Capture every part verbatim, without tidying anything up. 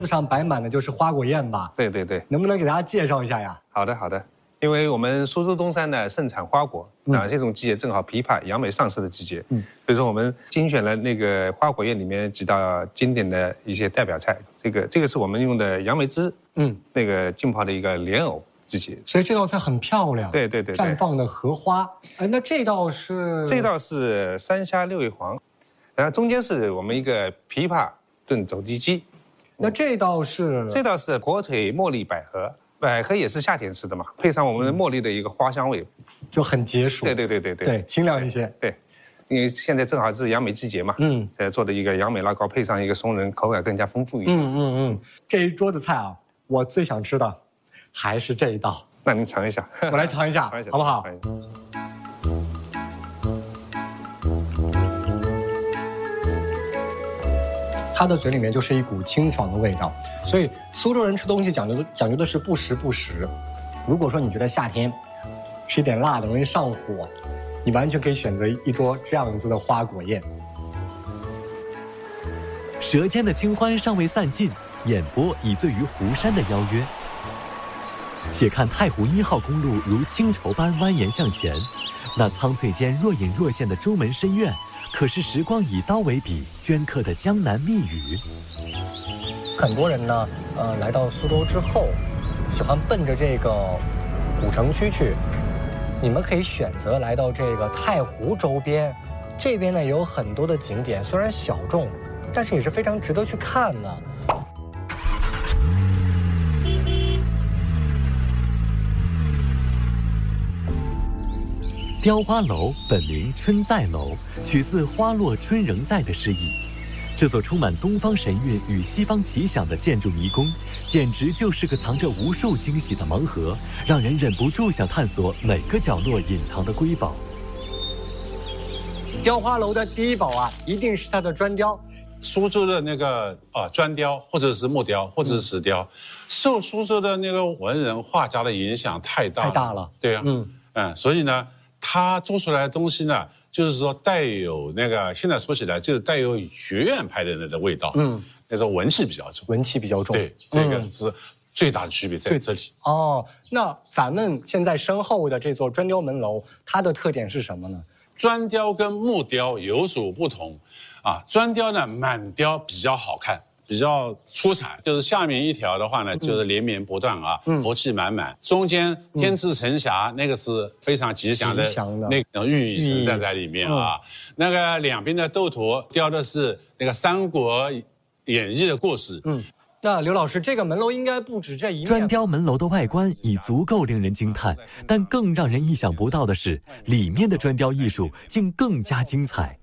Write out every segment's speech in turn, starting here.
上摆满的就是花果宴吧？ 对对对， 能不能给大家介绍一下呀？ 好的好的，因为我们苏州东山呢盛产花果啊，这种季节正好枇杷、杨梅上市的季节，嗯，所以说我们精选了那个花果宴里面几道经典的一些代表菜，这个这个是我们用的杨梅汁，嗯，那个浸泡的一个莲藕季节， 所以这道菜很漂亮， 对对对， 绽放的荷花。哎，那这道是？ 这道是三虾六味黄，然后中间是我们一个枇杷炖走地鸡。 那这道是？ 这道是火腿茉莉百合，百合也是夏天吃的嘛，配上我们茉莉的一个花香味， 就很解暑。 对对对对对， 对，清凉一些。 对，因为现在正好是杨梅季节嘛，嗯，呃做的一个杨梅捞糕，配上一个松仁，口感更加丰富一点。嗯嗯嗯，这一桌子菜啊，我最想吃的还是这一道。 那您尝一下， 我来尝一下，好不好？它的嘴里面就是一股清爽的味道，所以苏州人吃东西讲究的讲究的是不时不食。如果说你觉得夏天吃一点辣的容易上火，你完全可以选择一桌这样子的花果宴。 舌尖的清欢尚未散尽，眼波已醉于湖山的邀约。且看太湖一号公路如轻绸般蜿蜒向前，那苍翠间若隐若现的朱门深院，可是时光以刀为笔镌刻的江南密语。 很多人呢，呃，来到苏州之后，喜欢奔着这个古城区去。你们可以选择来到这个太湖周边，这边呢也有很多的景点，虽然小众，但是也是非常值得去看的。 雕花楼本名春在楼，取自花落春仍在的诗意。这座充满东方神韵与西方奇想的建筑迷宫，简直就是个藏着无数惊喜的盲盒，让人忍不住想探索每个角落隐藏的瑰宝。 雕花楼的第一宝啊，一定是它的砖雕。 苏州的那个啊砖雕，或者是木雕，或者是石雕，受苏州的那个文人画家的影响太大了。 太大了。 对啊，嗯嗯，所以呢。他做出来的东西呢，就是说带有那个，现在说起来就是带有学院派的那个味道，嗯，那个文气比较重， 文气比较重， 对，这个是最大的区别在这里。 哦，那咱们现在身后的这座砖雕门楼，它的特点是什么呢？ 砖雕跟木雕有所不同，啊，砖雕呢满雕比较好看。比较出彩，就是下面一条的话呢，就是连绵不断啊，嗯、福气满满。中间天之成霞，那个是非常吉祥的，那种寓意存在在里面啊。嗯、那个两边的斗图雕的是那个《三国演义》的故事。嗯， 那刘老师，这个门楼应该不止这一面。 砖雕门楼的外观已足够令人惊叹，但更让人意想不到的是，里面的砖雕艺术竟更加精彩。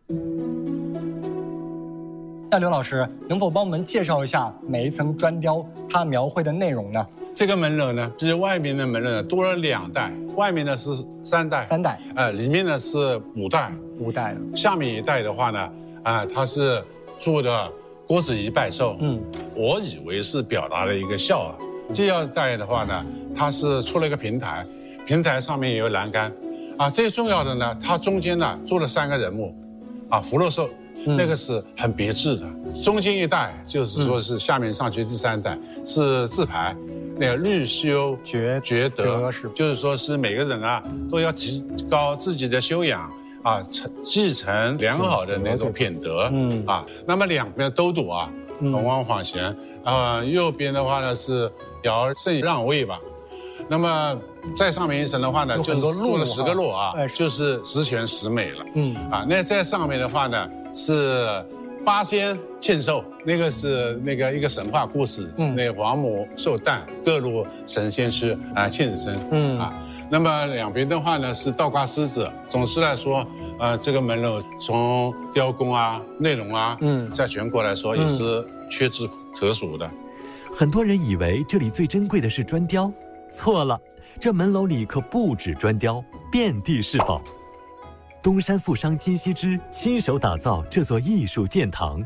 那刘老师能否帮我们介绍一下每一层砖雕它描绘的内容呢？ 这个门楼呢，比外面的门楼呢多了两代，外面呢是三代， 三代， 呃，里面呢是五代， 五代。 下面一代的话呢，啊、呃，它是做的郭子仪拜寿，嗯，我以为是表达了一个孝啊。这二代的话呢，它是出了一个平台，平台上面也有栏杆，啊，最重要的呢，它中间呢做了三个人物，啊，福禄寿。那个是很别致的，中间一代就是说是下面上去第三代、嗯、是字牌，那个律修觉觉德，就是说是每个人啊都要提高自己的修养啊，承继承良好的那种品德，嗯啊，那么两边都督啊，龙王晃贤，啊，右边的话呢是尧舜让位吧。那么再上面一层的话呢，就是做了十个落啊，就是十全十美了。嗯啊，那在上面的话呢是八仙献寿，那个是那个一个神话故事，嗯、那个王母受诞，各路神仙去啊献身。嗯啊，那么两边的话呢是倒挂狮子。总之来说，呃，这个门楼从雕工啊、内容啊，嗯，在全国来说也是屈指可数的。 很多人以为这里最珍贵的是砖雕。错了，这门楼里可不止砖雕，遍地是宝。东山富商金锡之亲手打造这座艺术殿堂。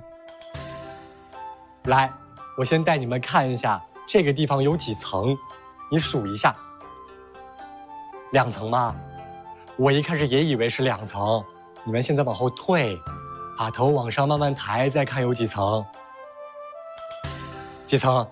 来，我先带你们看一下这个地方有几层，你数一下。两层吗？我一开始也以为是两层。你们现在往后退，把头往上慢慢抬，再看有几层。 基层。